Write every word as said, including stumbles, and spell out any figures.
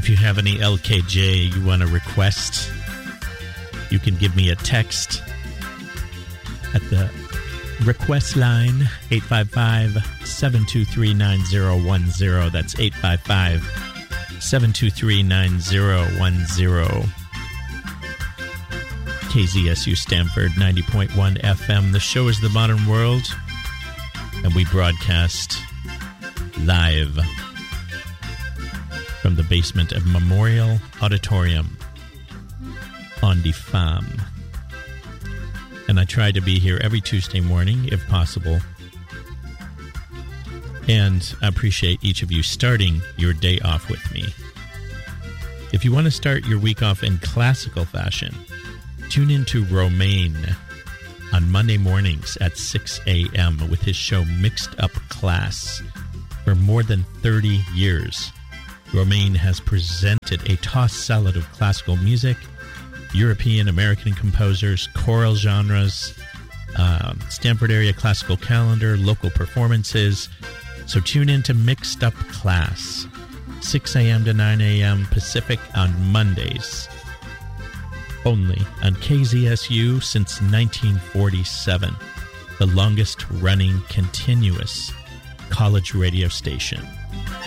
If you have any L K J you want to request, you can give me a text at the request line, eight five five, seven two three, nine zero one zero. That's eight five five, seven two three, nine zero one zero. K Z S U Stanford, ninety point one F M. The show is The Modern World, and we broadcast live from the basement of Memorial Auditorium on the farm. And I try to be here every Tuesday morning, if possible. And I appreciate each of you starting your day off with me. If you want to start your week off in classical fashion, tune into Romain on Monday mornings at six a.m. with his show Mixed Up Class. For more than thirty years, Romain has presented a tossed salad of classical music, European American composers, choral genres, um, Stanford area classical calendar, local performances. So tune in to Mixed Up Class, six a.m. to nine a.m. Pacific on Mondays, only on K Z S U since nineteen forty-seven, the longest running continuous college radio station.